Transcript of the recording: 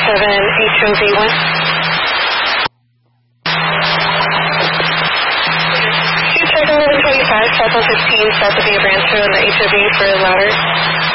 HOV1. Shoot Title 1125, South 15, south of New Rancho, and the HOV for louder.